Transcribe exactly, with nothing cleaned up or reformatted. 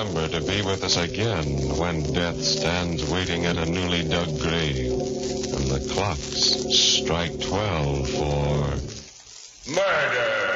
remember to be with us again when death stands waiting at a newly dug grave and the clocks strike twelve for murder.